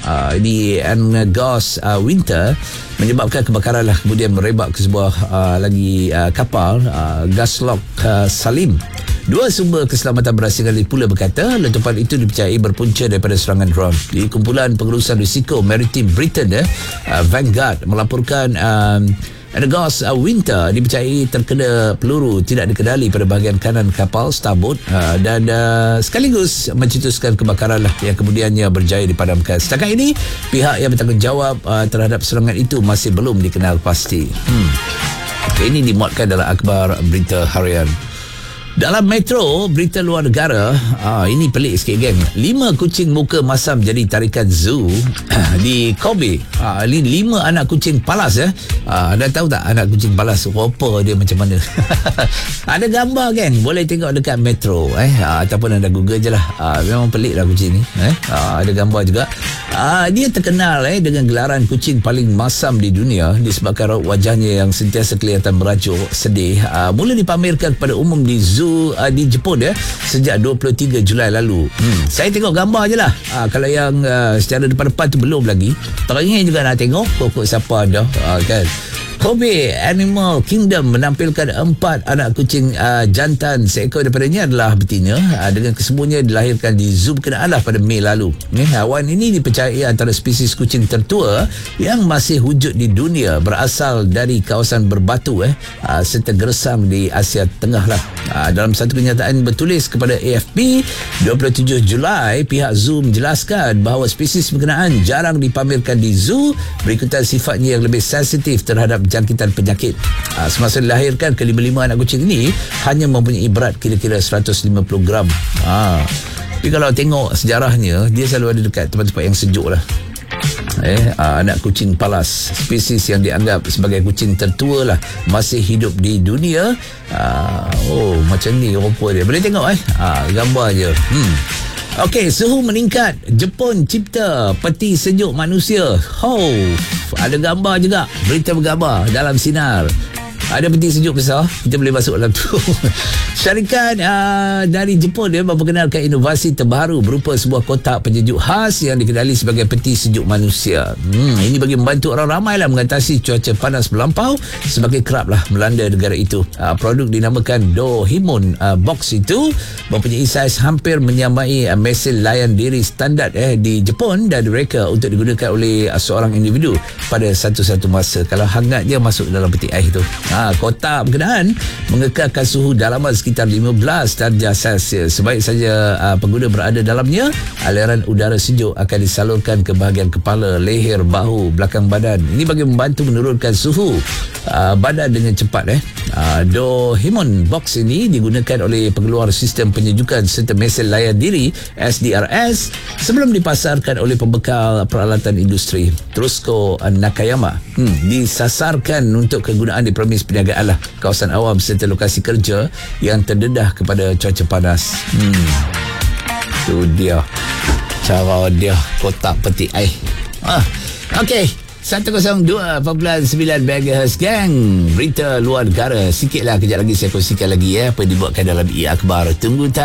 di Anagos Winter menyebabkan kebakaran lah, kemudian merebak ke sebuah kapal Gaslok Salim. Dua sumber keselamatan berasingkan pula berkata letupan itu dipercayai berpunca daripada serangan drone. Di kumpulan pengurusan risiko maritim Britain Vanguard melaporkan Anagos Winter dipercayai terkena peluru tidak dikenali pada bahagian kanan kapal starboard dan sekaligus mencetuskan kebakaran lah yang kemudiannya berjaya dipadamkan. Setakat ini pihak yang bertanggungjawab terhadap serangan itu masih belum dikenal pasti. Ini dimuatkan dalam akhbar berita harian. Dalam Metro, berita luar negara, ini pelik sikit geng. 5 kucing muka masam jadi tarikan zoo di Kobe. 5 anak kucing palas ya. Anda tahu tak anak kucing palas rupa dia macam mana? Ada gambar geng, boleh tengok dekat Metro ataupun anda Google je lah. Memang pelik lah kucing ni. Ada gambar juga. Dia terkenal dengan gelaran kucing paling masam di dunia disebabkan raut wajahnya yang sentiasa kelihatan merajuk, sedih. Mula dipamerkan kepada umum di zoo di Jepun sejak 23 Julai lalu. Saya tengok gambar je lah. Kalau yang secara depan-depan tu belum lagi. Teringin juga nak tengok pokok siapa ada kan. Kobe Animal Kingdom menampilkan 4 anak kucing jantan. Seekor daripadanya adalah betina dengan kesemuanya dilahirkan di zoo berkenaan pada Mei lalu. Haiwan ini dipercayai antara spesies kucing tertua yang masih wujud di dunia, berasal dari kawasan berbatu serta gersam di Asia Tengah lah. Dalam satu kenyataan bertulis kepada AFP 27 Julai, pihak zoo menjelaskan bahawa spesies berkenaan jarang dipamerkan di zoo berikutan sifatnya yang lebih sensitif terhadap jangkitan penyakit. Semasa dilahirkan, kelima-lima anak kucing ini hanya mempunyai berat kira-kira 150 gram. Tapi kalau tengok sejarahnya, dia selalu ada dekat tempat-tempat yang sejuk lah. Anak kucing palas, spesies yang dianggap sebagai kucing tertua lah, masih hidup di dunia. Macam ni rupa dia. Boleh tengok gambar je. Okey, suhu meningkat. Jepun cipta peti sejuk manusia. Ada gambar juga. Berita bergambar dalam Sinar. Ada peti sejuk besar, kita boleh masuk dalam tu. Syarikat dari Jepun dia memperkenalkan inovasi terbaru berupa sebuah kotak penyejuk khas yang dikenali sebagai peti sejuk manusia. Ini bagi membantu orang ramai lah mengatasi cuaca panas melampau sebagai kerap lah melanda negara itu. Produk dinamakan Dohimon box itu mempunyai saiz hampir menyamai mesin layan diri standard di Jepun dan direka untuk digunakan oleh seorang individu pada satu-satu masa. Kalau hangat dia masuk dalam peti ais tu. Kotak berkenaan mengekalkan suhu dalaman sekitar 15 darjah Celsius. Sebaik saja pengguna berada dalamnya, aliran udara sejuk akan disalurkan ke bahagian kepala, leher, bahu, belakang badan. Ini bagi membantu menurunkan suhu badan dengan cepat. Dohimon box ini digunakan oleh pengeluar sistem penyejukan serta mesin layar diri SDRS sebelum dipasarkan oleh pembekal peralatan industri. Trusko Nakayama disasarkan untuk kegunaan di premis perniagaan lah, kawasan awam serta lokasi kerja yang terdedah kepada cuaca panas. Itu dia cara dia kotak peti air. Okey, 102.9 MHz gang. Berita luar negara sikitlah, kejap lagi saya kongsikan lagi apa dibuatkan dalam akhbar. Tunggu